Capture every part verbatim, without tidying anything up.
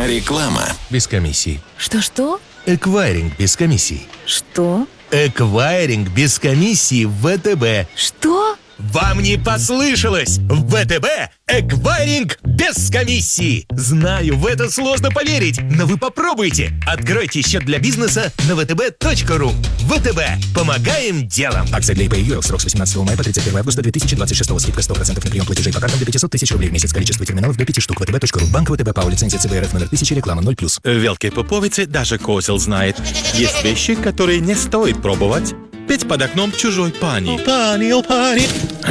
Реклама. Без комиссии. Что-что? Эквайринг без комиссии. Что? Эквайринг без комиссии в ВТБ. Что? Вам не послышалось! В ВТБ эквайринг без комиссии! Знаю, в это сложно поверить, но вы попробуйте! Откройте счет для бизнеса на вэ тэ бэ точка ру. ВТБ. Помогаем делом! Акция для ай пи ай Europe. Срок с восемнадцатого мая по тридцать первое августа две тысячи двадцать шестого. Скидка сто процентов на прием платежей по картам до пятьсот тысяч рублей в месяц. Количество терминалов до пяти штук. вэ тэ бэ точка ру. Банк вэ тэ бэ ПАО. Лицензия цэ бэ эр эф номер тысяча. Реклама ноль плюс. В Велкой Пуповице даже козел знает. Есть вещи, которые не стоит пробовать. Петь под окном чужой пани. Пани, о пани.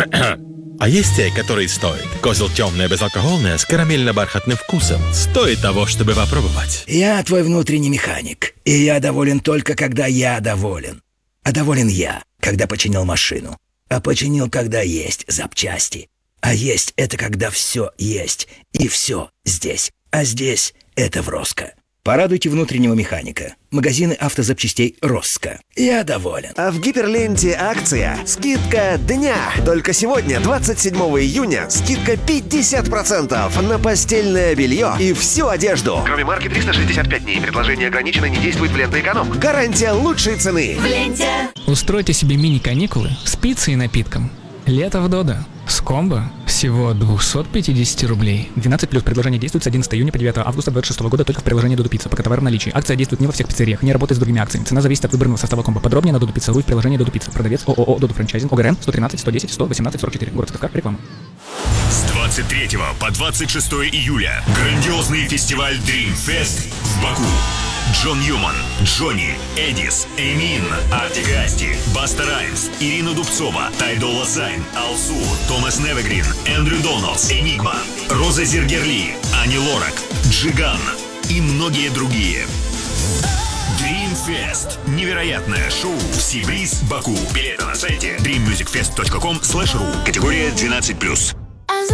А есть те, которые стоят. Козел темное, безалкогольное, с карамельно-бархатным вкусом. Стоит того, чтобы попробовать. Я твой внутренний механик, и я доволен только, когда я доволен. А доволен я, когда починил машину. А починил, когда есть запчасти. А есть — это когда все есть, и все здесь. А здесь — это в Роско. Порадуйте внутреннего механика. Магазины автозапчастей Роско. Я доволен. А в Гиперленте акция «Скидка дня». Только сегодня, двадцать седьмого июня, скидка пятьдесят процентов на постельное белье и всю одежду. Кроме марки триста шестьдесят пять дней. Предложение ограничено, не действует в Лента Эконом. Гарантия лучшей цены. В Ленте. Устройте себе мини-каникулы с пиццей и напитком. Лето в Додо. С комбо всего двести пятьдесят рублей. двенадцать плюс. Предложение действует с одиннадцатого июня по девятое августа две тысячи двадцать шестого года только в приложении Додо Пицца. Пока товар в наличии. Акция действует не во всех пиццериях, не работает с другими акциями. Цена зависит от выбранного состава комбо. Подробнее на Додо Пицца.ру и в приложении Додо Пицца. Продавец ООО Додо Франчайзинг. ОГРН сто тринадцать сто десять сто восемнадцать сорок четыре. Город Ставка. Реклама. С двадцать третьего по двадцать шестое июля грандиозный фестиваль Dream Fest в Баку. Джон Ньюман, Джонни, Эдис, Эмин, Артик и Асти, Баста Раймс, Ирина Дубцова, Тай Дола Сайн, Алсу, Томас Невегрин, Эндрю Доналдс, Энигма, Роза Зергерли, Ани Лорак, Джиган и многие другие. Dream Fest. Невероятное шоу в Сибриз, Баку. Билеты на сайте дрим мьюзик фест точка ком слэш ру. Категория двенадцать плюс.